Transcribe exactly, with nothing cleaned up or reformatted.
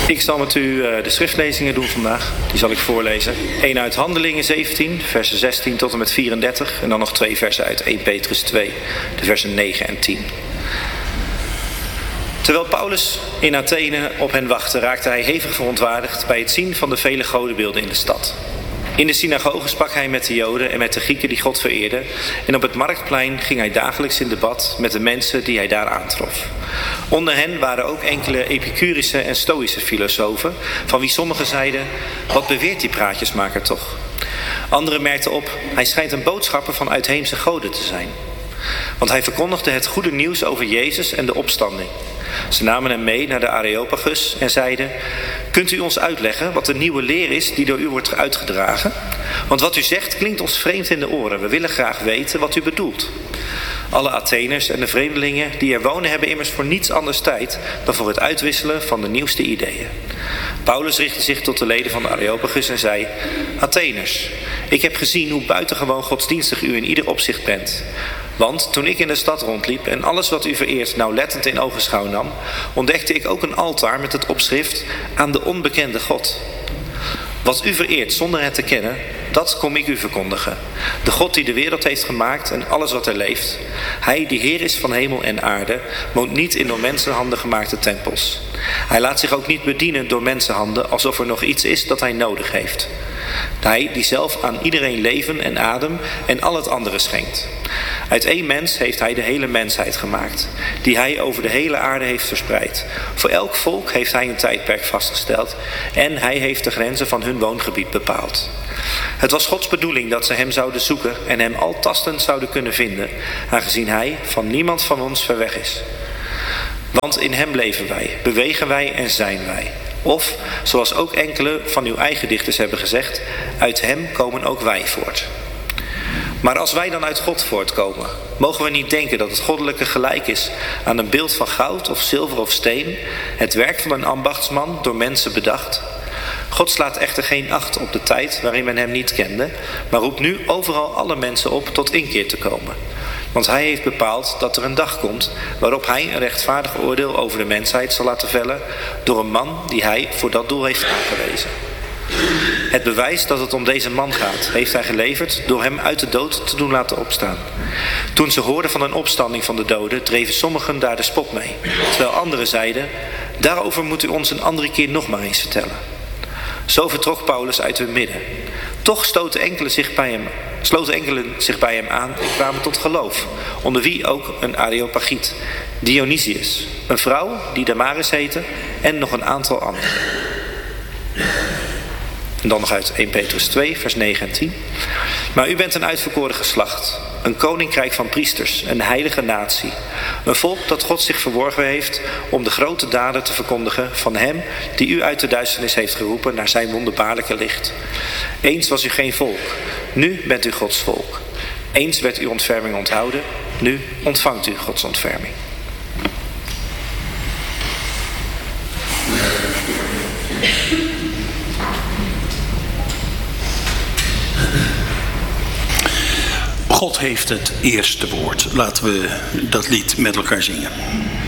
Ik zal met u uh, de schriftlezingen doen vandaag. Die zal ik voorlezen. Eén uit Handelingen zeventien, versen zestien tot en met vierendertig. En dan nog twee versen uit Eerste Petrus twee, de versen negen en tien. Terwijl Paulus in Athene op hen wachtte, raakte hij hevig verontwaardigd bij het zien van de vele godenbeelden in de stad. In de synagoge sprak hij met de Joden en met de Grieken die God vereerden. En op het marktplein ging hij dagelijks in debat met de mensen die hij daar aantrof. Onder hen waren ook enkele Epicurische en Stoïsche filosofen, van wie sommigen zeiden: wat beweert die praatjesmaker toch? Anderen merkten op: hij schijnt een boodschapper van uitheemse goden te zijn. Want hij verkondigde het goede nieuws over Jezus en de opstanding. Ze namen hem mee naar de Areopagus en zeiden: kunt u ons uitleggen wat de nieuwe leer is die door u wordt uitgedragen? Want wat u zegt klinkt ons vreemd in de oren. We willen graag weten wat u bedoelt. Alle Atheners en de vreemdelingen die er wonen hebben immers voor niets anders tijd dan voor het uitwisselen van de nieuwste ideeën. Paulus richtte zich tot de leden van de Areopagus en zei: Atheners, ik heb gezien hoe buitengewoon godsdienstig u in ieder opzicht bent. Want toen ik in de stad rondliep en alles wat u vereert nauwlettend in ogenschouw nam, ontdekte ik ook een altaar met het opschrift aan de onbekende God. Wat u vereert zonder het te kennen, dat kom ik u verkondigen. De God die de wereld heeft gemaakt en alles wat er leeft. Hij die Heer is van hemel en aarde, woont niet in door mensenhanden gemaakte tempels. Hij laat zich ook niet bedienen door mensenhanden alsof er nog iets is dat hij nodig heeft. Hij die zelf aan iedereen leven en adem en al het andere schenkt. Uit één mens heeft hij de hele mensheid gemaakt, die hij over de hele aarde heeft verspreid. Voor elk volk heeft hij een tijdperk vastgesteld en hij heeft de grenzen van hun woongebied bepaald. Het was Gods bedoeling dat ze hem zouden zoeken en hem al tastend zouden kunnen vinden, aangezien hij van niemand van ons ver weg is. Want in hem leven wij, bewegen wij en zijn wij. Of, zoals ook enkele van uw eigen dichters hebben gezegd, uit hem komen ook wij voort. Maar als wij dan uit God voortkomen, mogen we niet denken dat het goddelijke gelijk is aan een beeld van goud of zilver of steen, het werk van een ambachtsman door mensen bedacht. God slaat echter geen acht op de tijd waarin men hem niet kende, maar roept nu overal alle mensen op tot inkeer te komen. Want hij heeft bepaald dat er een dag komt waarop hij een rechtvaardig oordeel over de mensheid zal laten vellen door een man die hij voor dat doel heeft aangewezen. Het bewijs dat het om deze man gaat, heeft hij geleverd door hem uit de dood te doen laten opstaan. Toen ze hoorden van een opstanding van de doden, dreven sommigen daar de spot mee. Terwijl anderen zeiden: daarover moet u ons een andere keer nog maar eens vertellen. Zo vertrok Paulus uit hun midden. Toch stoten enkele zich bij hem, sloten enkelen zich bij hem aan en kwamen tot geloof, onder wie ook een Areopagiet, Dionysius, een vrouw die Damaris heette en nog een aantal anderen. En dan nog uit Eerste Petrus twee, vers negen en tien. Maar u bent een uitverkoren geslacht, een koninkrijk van priesters, een heilige natie. Een volk dat God zich verworven heeft om de grote daden te verkondigen van hem die u uit de duisternis heeft geroepen naar zijn wonderbaarlijke licht. Eens was u geen volk, nu bent u Gods volk. Eens werd uw ontferming onthouden, nu ontvangt u Gods ontferming. God heeft het eerste woord. Laten we dat lied met elkaar zingen.